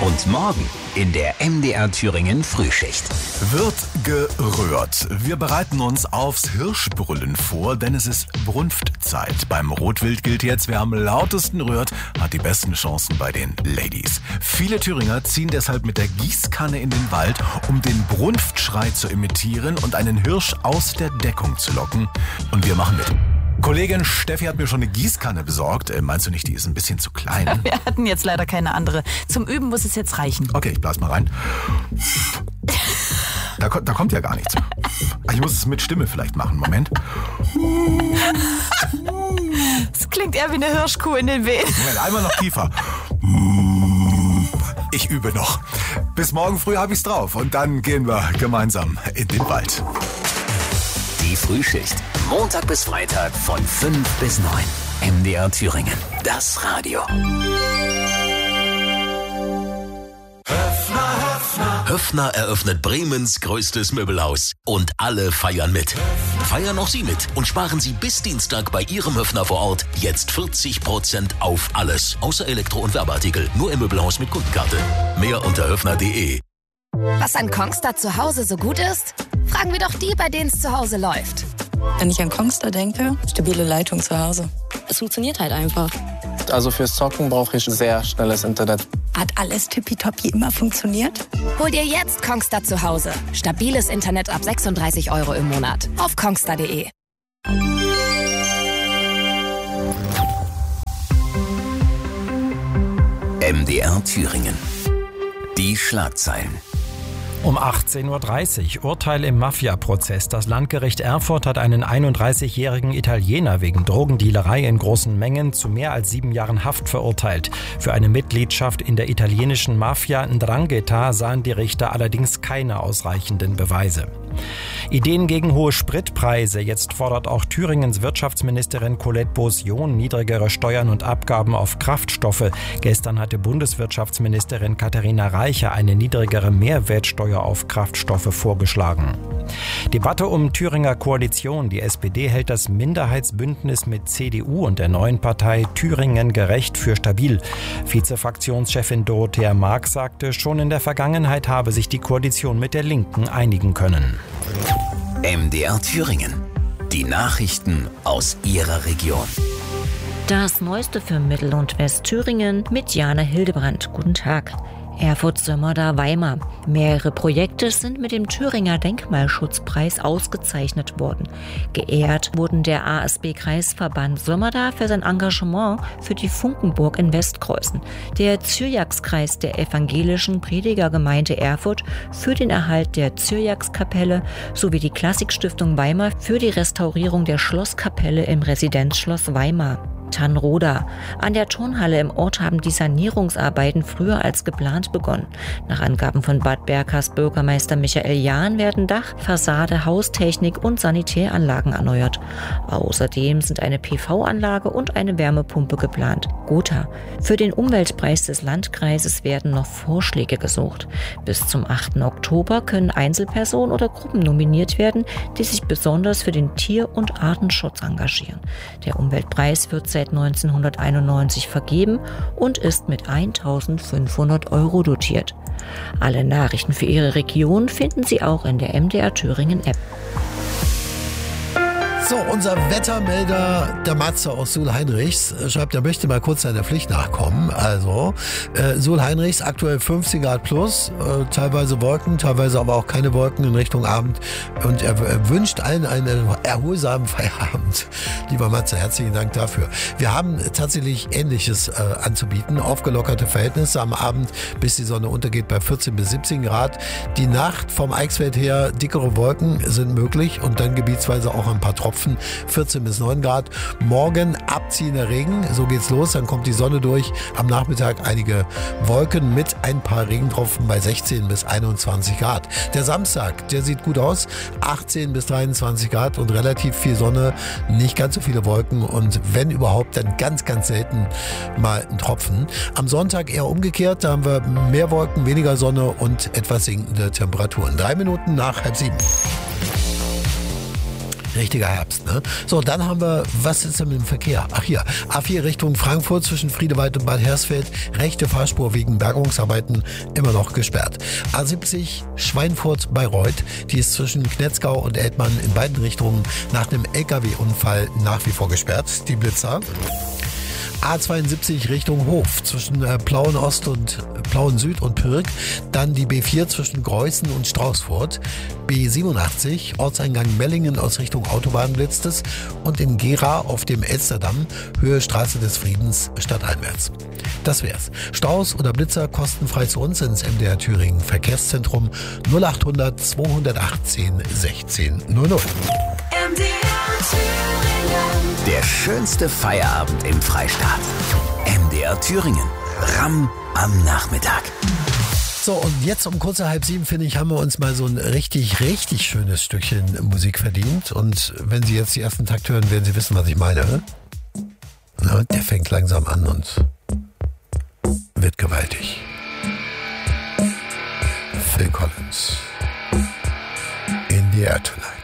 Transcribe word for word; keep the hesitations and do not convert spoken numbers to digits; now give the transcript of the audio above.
Und morgen in der M D R Thüringen Frühschicht. Wird gerührt. Wir bereiten uns aufs Hirschbrüllen vor, denn es ist Brunftzeit. Beim Rotwild gilt jetzt, wer am lautesten rührt, hat die besten Chancen bei den Ladies. Viele Thüringer ziehen deshalb mit der Gießkanne in den Wald, um den Brunftschrei zu imitieren und einen Hirsch aus der Deckung zu locken. Und wir machen mit. Kollegin Steffi hat mir schon eine Gießkanne besorgt. Äh, meinst du nicht, die ist ein bisschen zu klein? Wir hatten jetzt leider keine andere. Zum Üben muss es jetzt reichen. Okay, ich blas mal rein. Da, da kommt ja gar nichts. Ich muss es mit Stimme vielleicht machen. Moment. Das klingt eher wie eine Hirschkuh in den Wehen. Moment, einmal noch tiefer. Ich übe noch. Bis morgen früh habe ich's drauf. Und dann gehen wir gemeinsam in den Wald. Die Frühschicht. Montag bis Freitag von fünf bis neun. M D R Thüringen. Das Radio. Höffner, Höffner. Höffner eröffnet Bremens größtes Möbelhaus. Und alle feiern mit. Feiern auch Sie mit und sparen Sie bis Dienstag bei Ihrem Höffner vor Ort jetzt vierzig Prozent auf alles. Außer Elektro- und Werbeartikel. Nur im Möbelhaus mit Kundenkarte. Mehr unter höffner punkt de. Was an Kongstar zu Hause so gut ist? Fragen wir doch die, bei denen es zu Hause läuft. Wenn ich an Kongstar denke, stabile Leitung zu Hause. Es funktioniert halt einfach. Also fürs Zocken brauche ich sehr schnelles Internet. Hat alles tippitoppi immer funktioniert? Hol dir jetzt Kongstar zu Hause. Stabiles Internet ab sechsunddreißig Euro im Monat. Auf kongstar punkt de. M D R Thüringen. Die Schlagzeilen. Um achtzehn Uhr dreißig, Urteil im Mafia-Prozess. Das Landgericht Erfurt hat einen einunddreißigjährigen Italiener wegen Drogendealerei in großen Mengen zu mehr als sieben Jahren Haft verurteilt. Für eine Mitgliedschaft in der italienischen Mafia Ndrangheta sahen die Richter allerdings keine ausreichenden Beweise. Ideen gegen hohe Spritpreise. Jetzt fordert auch Thüringens Wirtschaftsministerin Colette Beaussion niedrigere Steuern und Abgaben auf Kraftstoffe. Gestern hatte Bundeswirtschaftsministerin Katharina Reiche eine niedrigere Mehrwertsteuer auf Kraftstoffe vorgeschlagen. Debatte um Thüringer Koalition. Die S P D hält das Minderheitsbündnis mit C D U und der neuen Partei Thüringen gerecht für stabil. Vizefraktionschefin Dorothea Marx sagte, schon in der Vergangenheit habe sich die Koalition mit der Linken einigen können. M D R Thüringen. Die Nachrichten aus Ihrer Region. Das Neueste für Mittel- und Westthüringen mit Jana Hildebrand. Guten Tag. Erfurt-Sömmerda-Weimar. Mehrere Projekte sind mit dem Thüringer Denkmalschutzpreis ausgezeichnet worden. Geehrt wurden der A S B-Kreisverband Sömmerda für sein Engagement für die Funkenburg in Westkreuzen, der Zyrjakskreis der evangelischen Predigergemeinde Erfurt für den Erhalt der Zyrjakskapelle sowie die Klassikstiftung Weimar für die Restaurierung der Schlosskapelle im Residenzschloss Weimar. Tannroda. An der Turnhalle im Ort haben die Sanierungsarbeiten früher als geplant begonnen. Nach Angaben von Bad Berkas Bürgermeister Michael Jahn werden Dach, Fassade, Haustechnik und Sanitäranlagen erneuert. Außerdem sind eine P V-Anlage und eine Wärmepumpe geplant. Gotha. Für den Umweltpreis des Landkreises werden noch Vorschläge gesucht. Bis zum achten Oktober können Einzelpersonen oder Gruppen nominiert werden, die sich besonders für den Tier- und Artenschutz engagieren. Der Umweltpreis wird seit neunzehnhunderteinundneunzig vergeben und ist mit eintausendfünfhundert Euro dotiert. Alle Nachrichten für Ihre Region finden Sie auch in der M D R Thüringen App. So, unser Wettermelder, der Matze aus Suhl-Heinrichs, schreibt, er möchte mal kurz seiner Pflicht nachkommen. Also, äh, Suhl-Heinrichs, aktuell fünfzehn Grad plus, äh, teilweise Wolken, teilweise aber auch keine Wolken in Richtung Abend. Und er, er wünscht allen einen erholsamen Feierabend. Lieber Matze, herzlichen Dank dafür. Wir haben tatsächlich Ähnliches äh, anzubieten. Aufgelockerte Verhältnisse am Abend, bis die Sonne untergeht, bei vierzehn bis siebzehn Grad. Die Nacht vom Eichsfeld her, dickere Wolken sind möglich und dann gebietsweise auch ein paar Tropfen. vierzehn bis neun Grad. Morgen abziehender Regen, so geht's los, dann kommt die Sonne durch. Am Nachmittag einige Wolken mit ein paar Regentropfen bei sechzehn bis einundzwanzig Grad. Der Samstag, der sieht gut aus, achtzehn bis dreiundzwanzig Grad und relativ viel Sonne, nicht ganz so viele Wolken und wenn überhaupt, dann ganz, ganz selten mal ein Tropfen. Am Sonntag eher umgekehrt, da haben wir mehr Wolken, weniger Sonne und etwas sinkende Temperaturen. Drei Minuten nach halb sieben. Richtiger Herbst, ne? So, dann haben wir, was ist denn mit dem Verkehr? Ach hier, A vier Richtung Frankfurt zwischen Friedewald und Bad Hersfeld, rechte Fahrspur wegen Bergungsarbeiten immer noch gesperrt. A siebzig Schweinfurt-Bayreuth, die ist zwischen Knetzgau und Eltmann in beiden Richtungen nach einem L K W-Unfall nach wie vor gesperrt, die Blitzer. A zweiundsiebzig Richtung Hof zwischen äh, Plauen Ost und äh, Plauen Süd und Pirk. Dann die B vier zwischen Greußen und Straußfurt. B siebenundachtzig Ortseingang Mellingen aus Richtung Autobahn blitzt es. Und in Gera auf dem Elsterdamm Höhe Straße des Friedens stadteinwärts. Das wär's. Staus oder Blitzer kostenfrei zu uns ins M D R Thüringen Verkehrszentrum null achthundert zweihundertachtzehn sechzehn null null. M D R Thüringen. Der schönste Feierabend im Freistaat. M D R Thüringen. Ramm am Nachmittag. So, und jetzt um kurz nach halb sieben, finde ich, haben wir uns mal so ein richtig, richtig schönes Stückchen Musik verdient. Und wenn Sie jetzt die ersten Takt hören, werden Sie wissen, was ich meine. Na, der fängt langsam an und wird gewaltig. Phil Collins. In the Air Tonight.